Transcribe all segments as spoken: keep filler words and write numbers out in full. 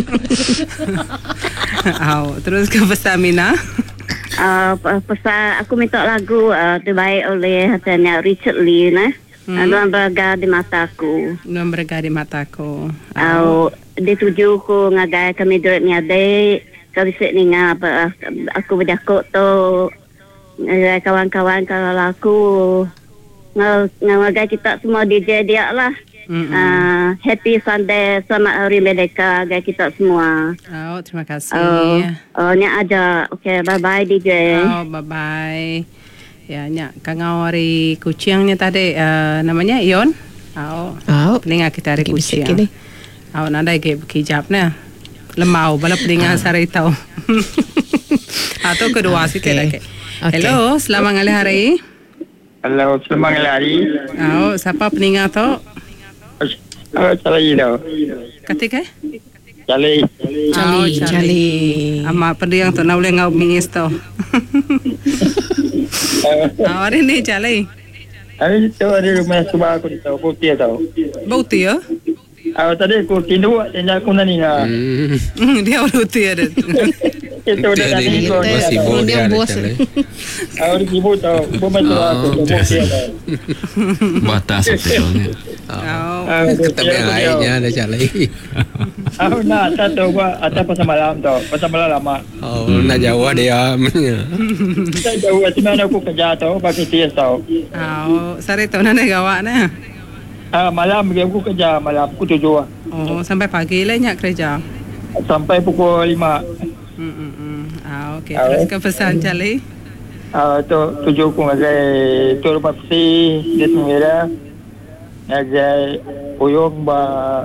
Oh, terus ke pesan Mina. Uh, pesan aku minta lagu uh, terbaik oleh hasilnya Richard Lee nah. Hmm. Nuan Berga di Mataku. Nuan Berga di Mataku. Oh, dituju ku ngagai kami duit ni ada kabisik ni ngapa aku berjakut tu kawan-kawan kalau aku ngagai kita semua D J dia lah. Mm-hmm. Uh, happy Sunday, selamat Hari Merdeka bagi kita semua. Oh, terima kasih. Oh, oh ni aja. Okay, bye bye D J. Oh, bye bye. Ya, nya kangau hari kucingnya tadi uh, namanya Ion. Oh, oh. Peningat kita hari kucing. Oh, nada ke hijab na. Lemau bala peningat sari tau. Atau kedua sih okay. Kita. Okay. Hello, selamat ngali hari. Hello, selamat ngali hari. Oh, siapa peningat tu? Oh, Charlie tau. Ketika? Charlie. Oh, Charlie. Ama pendiang tu nak boleh ngau mingis tu. Oh, hari ni Charlie. Hari tu hari rumah subah aku tahu bukti tau. Bukti ya? Ah, tadi aku tidur dan aku nani lah. Dia bukti ada. Itu dah tadi aku sibuk dia bos. Ah, dia sibuk tau. Bukan aku bukti tau. Batas betul ni. Oh, ketemu yang lainnya ada Charlie. Aku nak tak tahu apa atas pasal malam tau. Pasal malam lama. Oh, nak jawab dia. Tak jauh sebenarnya aku kerja tau bagi T S tau. Oh, sari tu nak gawak na. Ah, malam aku kerja malam pukul tujuh. Oh, sampai pagi lah nyak kerja. Sampai pukul lima. Hmm hmm hmm. Ah, okey. Terus ke pesan Charlie. Ah, tu tujuh aku ngagai tu rumah pesi di Semira. Ngagai Uyung ba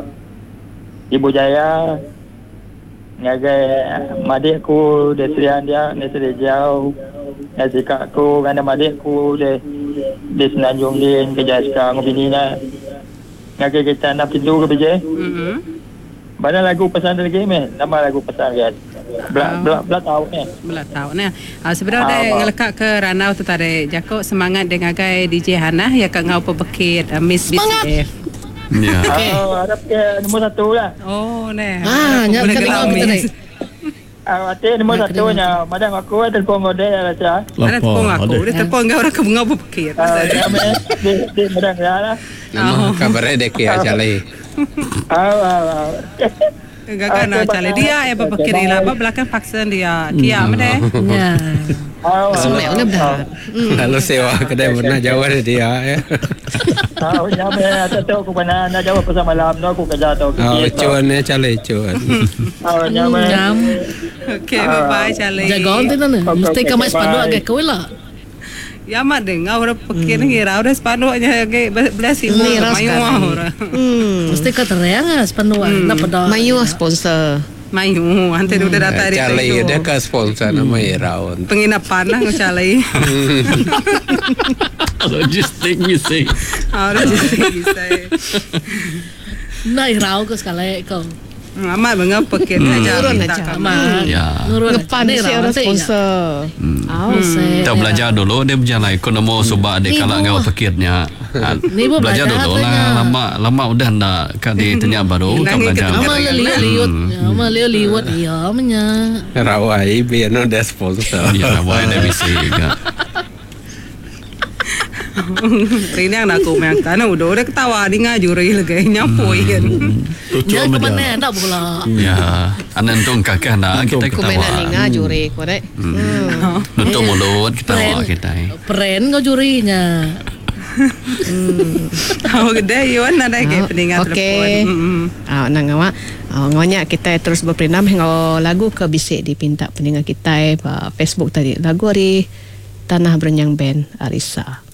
Ibu Jaya. Ngagai madik aku di Serian dia, di Seri Jauh. Ngagai kak aku dengan madik aku di di Senanjung Din kerja sekarang bini na. Ngagai kita nak pintu ke bijak. Hmm. Mana lagu pesan lagi meh? Nama lagu pesan kan. Belak belak belak tahu ni. Belak tahu ni. Ah sebenarnya ah, ngelekat ke ranau tu tadi. Jakok semangat dengan gai D J Hana ya kat ngau pebekit uh, Miss B C F. Ya. Okay. Oh, harap ke nombor satu lah. Oh, ni. Ah, nyak kenal kita ni. Ah, ate nombor satu nya. Madam aku ada telefon kau dia rasa. Ada telefon aku. Dia telefon kau orang ke ngau pebekit. Ah, dia dia madam dia lah. Nama kabarnya dek ya Charlie. Ah, ah. Gagal nak Charlie dia yang pebekit lah. Apa belakang paksa dia. Kia mana? Ya. Semua nak dah. Lalu sewa kedai pernah jawab dia ya. Tahu nyampe atau tahu aku pernah nak jawab pasal malam tu aku kerja tahu. Oh, cuan ya Charlie cuan. Oh, nyampe. Okay, bye bye Charlie. Jaga on tu na. Mesti kamai sepadu agak kau lah. Ya mak dengar orang pekir ni kira orang sepadu aja ke belas ibu mayu orang. Mesti kau terang ah sepadu nak pada. Mayu sponsor. Mayu, nanti udah datang dari Charlie dia ke sponsor nama Iraun. Penginapan lah Charlie. Logistik misi. Ah, logistik misi. Nah, Irau ke sekali kau. Amat bengap pekir aja. Nurun aja. Amat. Ya. Ngepan si orang sponsor. Oh, saya. Kita belajar dulu dia berjalan ekonomi sebab ada kalau ngau pikirnya. Belajar dulu lah. Lama lama udah ndak kan di tanya baru kita belajar. Amal liut. Amal liut iya menya. Rawai biar no ada sponsor. Ya rawai ada bisa juga. Ini yang nak komen karena udah udah ketawa di ngajuri lagi nyapoi kan. Ya kemana tak pula. Ya, anak tu kakak nak kita ketawa. Komen ni ngajuri korek. Nutup mulut ketawa kita. Peren kau jurinya. Oh gede Iwan ada kayak pendengar telefon. Ah nang ngawak. Oh ngawanya kita terus berperinam ngau lagu ke bisik dipinta pendengar kita pa Facebook tadi. Lagu dari Tanah Berenyang Band Arisa.